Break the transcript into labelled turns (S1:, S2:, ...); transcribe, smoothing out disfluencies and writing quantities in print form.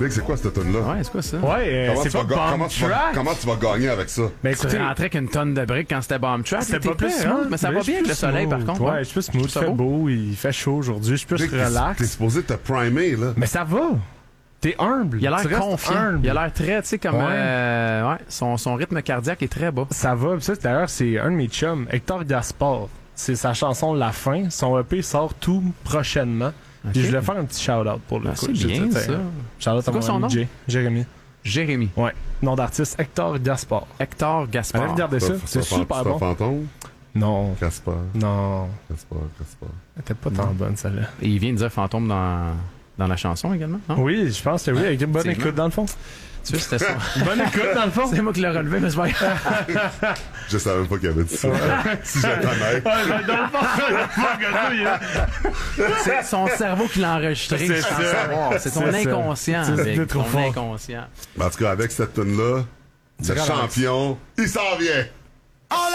S1: Vic, c'est quoi cette tune-là?
S2: Ouais, c'est quoi ça?
S3: Ouais,
S1: Comment
S3: c'est
S1: tu vas
S3: pas
S1: ga-
S3: Bomb Track.
S1: comment tu vas gagner avec ça?
S3: Ben
S2: Tu
S3: écoutez,
S2: rentrais avec une tonne de briques quand c'était Bomb Track.
S3: c'était pas plus
S2: pire,
S3: smooth.
S2: mais ça va bien avec le soleil, par contre.
S3: Ouais, je suis plus smooth. Il
S2: Ça
S3: fait
S2: va?
S3: beau, il fait chaud aujourd'hui. Je suis plus
S1: Vic, t'es
S3: relax.
S1: supposé te primer, là.
S3: Mais ça va. T'es humble.
S2: Il a
S3: Tu
S2: l'air
S3: restes
S2: confiant.
S3: humble.
S2: Il a l'air très, tu sais, comme...
S3: Ouais.
S2: ouais, son rythme cardiaque est très bas.
S3: Ça va. Puis ça, d'ailleurs, c'est un de mes chums, Hector Gaspard. C'est sa chanson La Fin. Son EP sort tout prochainement.
S2: Ok.
S3: Puis je voulais faire un petit shout-out pour le
S2: Ah,
S3: coup.
S2: c'est bien, ça.
S3: Shout-out
S2: C'est
S3: à
S2: quoi
S3: mon
S2: son
S3: ami
S2: nom?
S3: Jay. Jérémy.
S2: Jérémy.
S3: Ouais. Nom d'artiste, Hector Gaspard.
S2: Hector
S3: Allez
S2: Gaspard.
S3: regarder ça. C'est super
S1: C'est un
S3: bon.
S1: fantôme?
S3: Non.
S1: Caspar.
S3: Non.
S1: Caspar.
S3: Elle était pas tant bonne, celle-là.
S2: Et il vient de dire fantôme dans la chanson également, non?
S3: Oui, je pense que oui, avec une bonne
S2: Effectivement.
S3: écoute dans le fond.
S2: Tu sais, c'était ça.
S3: Bonne écoute dans le fond.
S2: C'est moi qui l'ai relevé, mais c'est pas grave.
S1: Je savais même pas qu'il y avait dit ça. Si j'étais honnête.
S2: C'est son cerveau qui l'a enregistré.
S3: C'est
S2: sans
S3: ça.
S2: savoir. C'est son
S3: C'est ça.
S2: inconscient.
S3: C'est
S2: Vic,
S3: trop
S2: ton
S3: fort.
S2: inconscient.
S1: En tout cas, avec cette tune-là, le
S3: Relax.
S1: champion, il s'en vient!